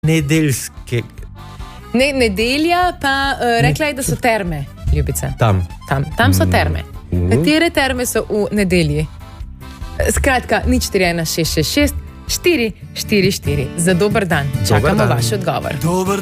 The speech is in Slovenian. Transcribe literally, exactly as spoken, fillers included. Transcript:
Nedeljske. Ne, nedelja, pa uh, rekla je, da so terme, ljubice. Tam. Tam, tam so terme. Mm. Katere terme so v nedelji? Skratka, nič štiri ena šest šest šest štiri štiri štiri. Za dober dan. Čakamo Dober dan. vaš odgovor. Dober